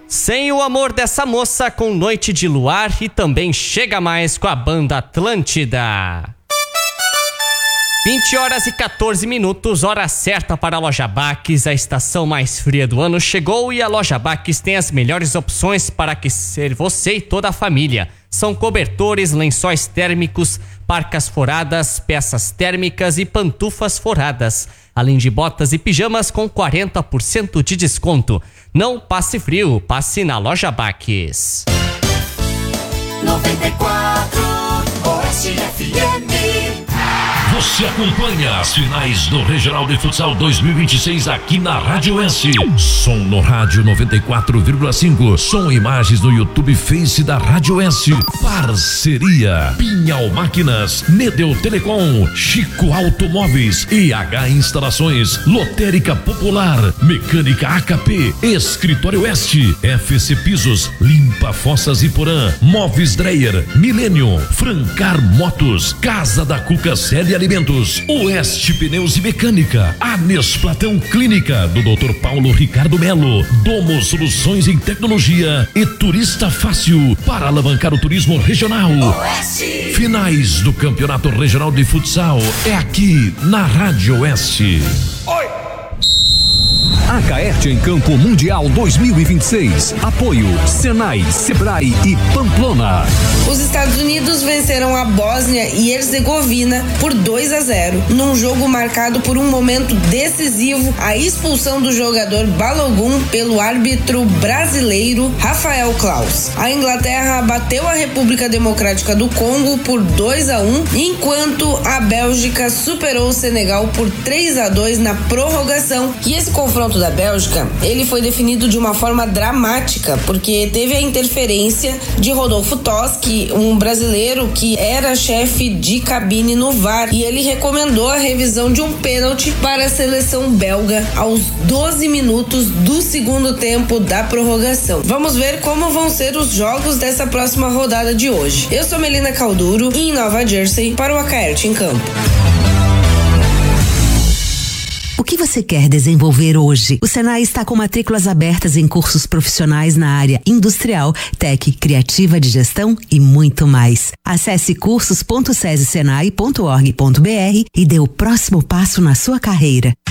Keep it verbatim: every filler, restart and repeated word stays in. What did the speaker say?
Sem o amor dessa moça com Noite de Luar e também Chega Mais com a banda Atlântida. vinte horas e quatorze minutos, hora certa para a Loja Baques. A estação mais fria do ano chegou e a Loja Baques tem as melhores opções para aquecer você e toda a família. São cobertores, lençóis térmicos, parcas foradas, peças térmicas e pantufas foradas, além de botas e pijamas com quarenta por cento de desconto. Não passe frio, passe na Loja Baques. noventa e quatro Oeste F M. Você acompanha as finais do Regional de Futsal dois mil e vinte e seis aqui na Rádio S. Som no rádio noventa e quatro vírgula cinco. Som e imagens no YouTube Face da Rádio S. Parceria Pinhal Máquinas, Nedeu Telecom, Chico Automóveis, E H Instalações, Lotérica Popular, Mecânica A K P, Escritório Oeste, F C Pisos, Limpa Fossas e Porã, Móveis Dreyer, Millennium, Francar Motos, Casa da Cuca Célia Alimentos, Oeste Pneus e Mecânica, Anes Platão Clínica do doutor Paulo Ricardo Melo, Domo Soluções em Tecnologia e Turista Fácil para alavancar o turismo regional. Oeste. Finais do Campeonato Regional de Futsal é aqui na Rádio Oeste. Oi. A Caerte em Campo Mundial dois mil e vinte e seis. Apoio Senai, Sebrae e Pamplona. Os Estados Unidos venceram a Bósnia e Herzegovina por dois a zero, num jogo marcado por um momento decisivo, a expulsão do jogador Balogun pelo árbitro brasileiro Rafael Claus. A Inglaterra bateu a República Democrática do Congo por dois a um, enquanto a Bélgica superou o Senegal por três a dois na prorrogação. E esse confronto da Bélgica, ele foi definido de uma forma dramática, porque teve a interferência de Rodolfo Toschi, um brasileiro que era chefe de cabine no V A R, e ele recomendou a revisão de um pênalti para a seleção belga aos doze minutos do segundo tempo da prorrogação. Vamos ver como vão ser os jogos dessa próxima rodada de hoje. Eu sou Melina Calduro, em Nova Jersey, para o A Caerte em Campo. O que você quer desenvolver hoje? O Senai está com matrículas abertas em cursos profissionais na área industrial, tech, criativa de gestão e muito mais. Acesse cursos ponto sesi senai ponto org ponto br e dê o próximo passo na sua carreira.